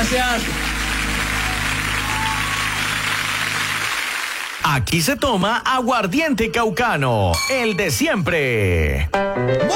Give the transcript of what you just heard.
gracias. Aquí se toma aguardiente caucano, el de siempre.